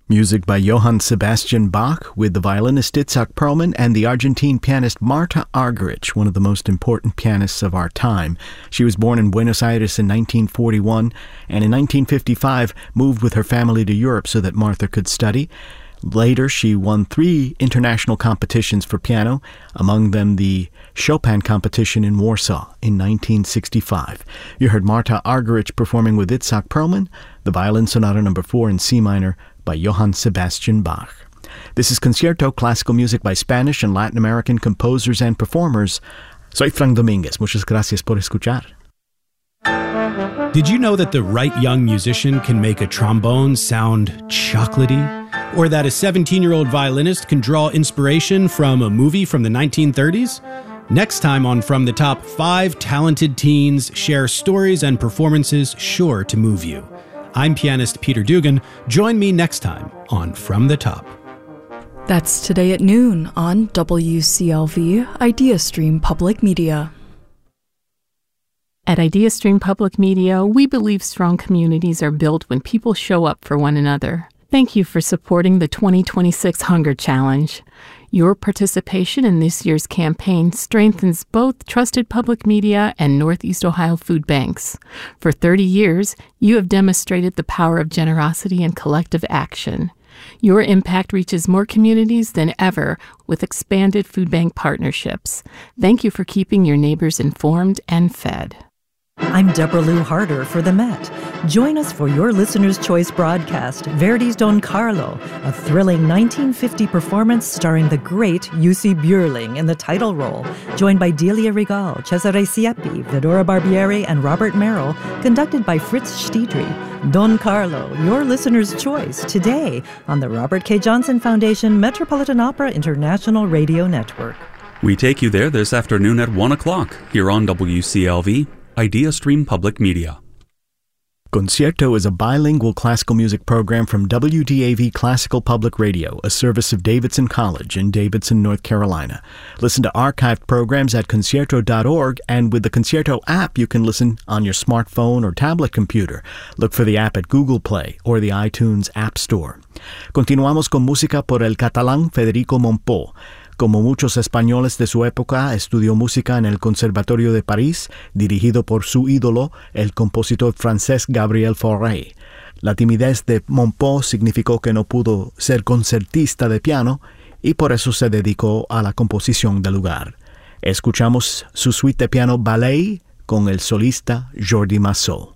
Music by Johann Sebastian Bach with the violinist Itzhak Perlman and the Argentine pianist Marta Argerich, one of the most important pianists of our time. She was born in Buenos Aires in 1941 and in 1955 moved with her family to Europe so that Martha could study. Later, she won 3 international competitions for piano, among them the Chopin competition in Warsaw in 1965. You heard Marta Argerich performing with Itzhak Perlman, the Violin Sonata No. 4 in C minor by Johann Sebastian Bach. This is Concierto, classical music by Spanish and Latin American composers and performers. Soy Frank Domínguez. Muchas gracias por escuchar. Did you know that the right young musician can make a trombone sound chocolatey? Or that a 17-year-old violinist can draw inspiration from a movie from the 1930s? Next time on From the Top, 5 talented teens share stories and performances sure to move you. I'm pianist Peter Dugan. Join me next time on From the Top. That's today at noon on WCLV IdeaStream Public Media. At IdeaStream Public Media, we believe strong communities are built when people show up for one another. Thank you for supporting the 2026 Hunger Challenge. Your participation in this year's campaign strengthens both trusted public media and Northeast Ohio food banks. For 30 years, you have demonstrated the power of generosity and collective action. Your impact reaches more communities than ever with expanded food bank partnerships. Thank you for keeping your neighbors informed and fed. I'm Deborah Lou Harder for the Met. Join us for your Listener's Choice broadcast, Verdi's Don Carlo, a thrilling 1950 performance starring the great Jussi Björling in the title role, joined by Delia Regal, Cesare Siepi, Vidora Barbieri, and Robert Merrill, conducted by Fritz Stiedry. Don Carlo, your Listener's Choice, today on the Robert K. Johnson Foundation Metropolitan Opera International Radio Network. We take you there this afternoon at 1 o'clock here on WCLV. IdeaStream Public Media. Concierto is a bilingual classical music program from WDAV Classical Public Radio, a service of Davidson College in Davidson, North Carolina. Listen to archived programs at concierto.org, and with the Concierto app, you can listen on your smartphone or tablet computer. Look for the app at Google Play or the iTunes App Store. Continuamos con música por el catalán Federico Mompó. Como muchos españoles de su época, estudió música en el Conservatorio de París, dirigido por su ídolo, el compositor francés Gabriel Fauré. La timidez de Mompó significó que no pudo ser concertista de piano y por eso se dedicó a la composición del lugar. Escuchamos su suite de piano Ballet con el solista Jordi Massot.